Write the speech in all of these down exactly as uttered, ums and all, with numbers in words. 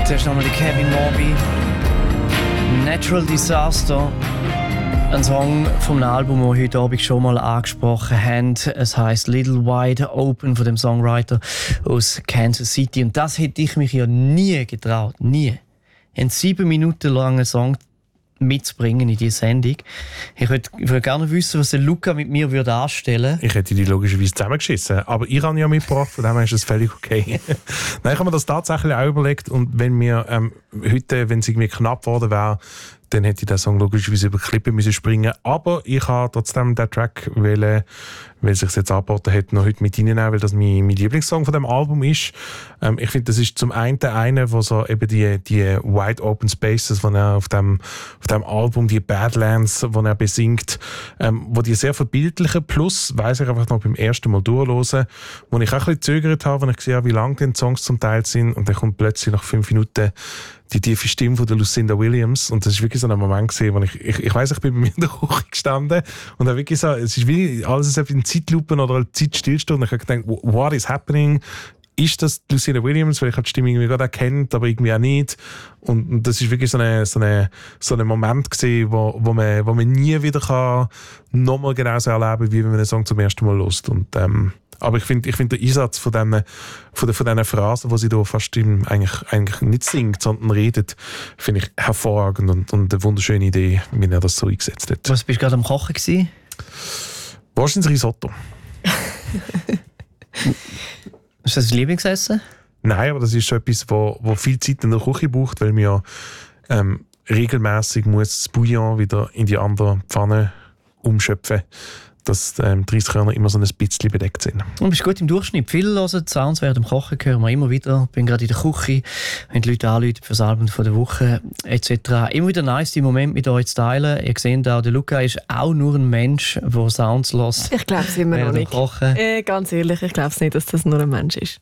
Zuerst nochmal Kevin Morby. Natural Disaster. Ein Song vom Album, das wir heute Abend schon mal angesprochen haben. Es heisst Little Wide Open von dem Songwriter aus Kansas City. Und das hätte ich mich ja nie getraut. Nie. Einen sieben Minuten langen Song mitzubringen in diese Sendung. Ich würde, ich würde gerne wissen, was der Luca mit mir würde anstellen würde. Ich hätte die logischerweise zusammengeschissen. Aber ich habe ja mitgebracht, von dem her ist es völlig okay. Nein, ich habe mir das tatsächlich auch überlegt. Und wenn mir ähm, heute, wenn es irgendwie knapp geworden wäre, dann hätte ich den Song logischerweise über Klippen müssen springen. Aber ich habe trotzdem den Track wählen, weil es sich jetzt angeboten hat, noch heute mit reinnehmen, weil das mein, mein Lieblingssong von dem Album ist. Ähm, ich finde, das ist zum einen der eine, wo so eben die, die Wide Open Spaces, die er auf dem, auf dem Album, die Badlands, die er besingt, ähm, wo die sehr verbildlichen. Plus, weiss ich einfach noch beim ersten Mal durchhören, wo ich auch ein bisschen gezögert habe, wenn ich gesehen habe, wie lang die Songs zum Teil sind. Und dann kommt plötzlich nach fünf Minuten die tiefe Stimme von der Lucinda Williams. Und das ist wirklich so ein Moment gewesen, wo ich, ich, ich weiss, ich bin bei mir in der Küche gestanden und habe wirklich so, es ist wie alles in Zeitlupen oder eine Zeitstillstand. Und ich habe gedacht, what is happening? Ist das Lucinda Williams? Weil ich habe die Stimme irgendwie gerade erkannt, aber irgendwie auch nicht. Und, und das ist wirklich so ein so eine, so eine Moment gewesen, wo, wo, man, wo man nie wieder kann nochmal genauso erleben kann, wie wenn man einen Song zum ersten Mal hört. Und, ähm, aber ich finde ich find den Einsatz von diesen von der, von diesen Phrasen, die sie da fast im, eigentlich, eigentlich nicht singt, sondern redet, finde ich hervorragend und, und eine wunderschöne Idee, wie er das so eingesetzt hat. Was bist du gerade am Kochen gewesen? Wahrscheinlich Risotto. Ist das dein Lieblingsessen? Nein, aber das ist schon etwas, wo, wo viel Zeit in der Küche braucht, weil man ja ähm, regelmäßig muss das Bouillon wieder in die andere Pfanne umschöpfen, dass ähm, die Reiskörner immer so ein bisschen bedeckt sind. Du bist gut im Durchschnitt. Viele hören Sounds während dem Kochen, hören wir immer wieder. Ich bin gerade in der Küche, wenn die Leute anrufen für das Album von der Woche et cetera. Immer wieder nice, die Moment mit euch zu teilen. Ihr seht auch, der Luca ist auch nur ein Mensch, der Sounds hört. Ich glaube es immer noch nicht. Äh, ganz ehrlich, ich glaube es nicht, dass das nur ein Mensch ist.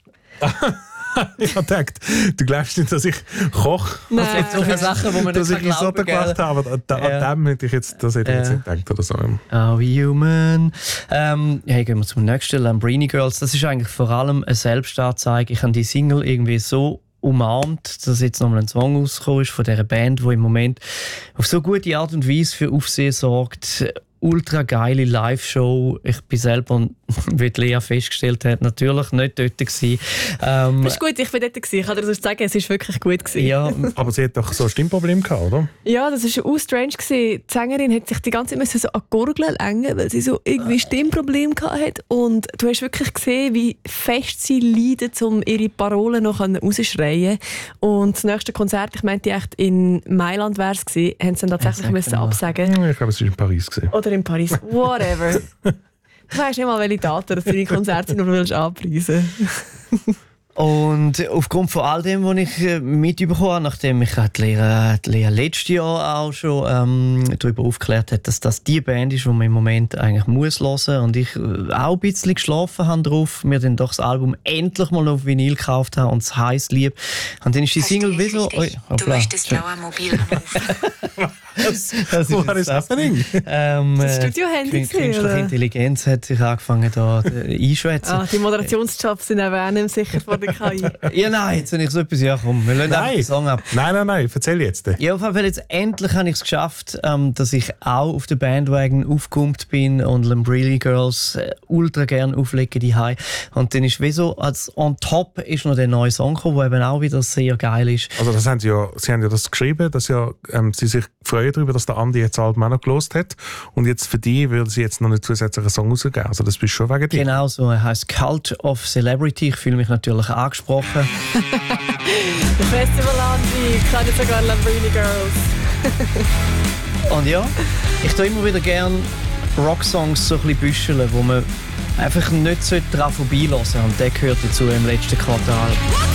Ich habe gedacht, du glaubst nicht, dass ich koche? Nein. Es gibt so viele Sachen, die man dass nicht ich Risotto gemacht habe, aber an, an ja. dem hätte ich jetzt, das hätte ich jetzt Ja. nicht gedacht oder so. Oh, human. Ähm, hey, gehen wir zum nächsten. Lambrini Girls. Das ist eigentlich vor allem eine Selbstanzeige. Ich habe die Single irgendwie so umarmt, dass jetzt nochmal ein Song rausgekommen ist von dieser Band, die im Moment auf so gute Art und Weise für Aufsehen sorgt. Ultra geile Live-Show. Ich bin selber, wie Lea festgestellt hat, natürlich nicht dort gewesen. Ähm, das ist gut, ich war dort gewesen. Ich kann dir das sagen, es war wirklich gut gewesen. ja, Aber sie hat doch so ein Stimmproblem gehabt, oder? Ja, das war auch strange gewesen. Die Sängerin hat sich die ganze Zeit so an die Gurgel längen, weil sie so irgendwie Stimmprobleme hatte. Und du hast wirklich gesehen, wie fest sie leidet, um ihre Parolen noch rauszuschreien. Und das nächste Konzert, ich meinte echt in Mailand wäre es gewesen, haben sie dann tatsächlich Ja, müssen genau. absagen. Ich glaube, es war in Paris gewesen. Oder in Paris. Whatever. Du weißt nicht mal, welche Daten dass du deine Konzerte noch willst anpreisen. und aufgrund von all dem, was ich äh, mitbekommen habe, nachdem mich die Lea, die Lea letztes Jahr auch schon ähm, darüber aufgeklärt hat, dass das die Band ist, die man im Moment eigentlich muss hören, und ich äh, auch ein bisschen geschlafen habe drauf, mir dann doch das Album endlich mal auf Vinyl gekauft habe und es heisst lieb. Und dann ist die Single wie so... Oi, Du möchtest blaue Mobil anrufen. Das, das ist What is happening? Ähm, Das äh, Studio-Handy Kün- gewesen, Künstliche oder? Intelligenz hat sich angefangen da einschwätzen. Ah, die Moderationsjobs sind eben auch nicht mehr sicher vor der K I. Ja, nein, jetzt habe ich so etwas, ja komm, wir lassen einfach den Song ab. Nein, nein, nein, erzähl jetzt. Ja, auf jeden Fall jetzt endlich habe ich es geschafft, ähm, dass ich auch auf der Bandwagon aufgekommen bin und Lambrini Girls äh, ultra gerne auflegen die High. Und dann ist wie so, als on top ist noch der neue Song gekommen, der eben auch wieder sehr geil ist. Also das haben sie, ja, sie haben ja das geschrieben, dass ja, ähm, sie sich freuen darüber, dass der Andi jetzt das Album auch noch gelost hat. Und jetzt für die würden sie jetzt noch einen zusätzlichen Song rausgeben. Also das bist schon wegen dir. Genau so, er heisst Cult of Celebrity. Ich fühle mich natürlich angesprochen. Der Festival Andi, ich kann jetzt sogar Lambrini Girls. Und ja, ich tue immer wieder gerne Rocksongs so ein bisschen büscheln, wo man einfach nicht daran vorbeilassen sollte. Und der gehört dazu im letzten Quartal.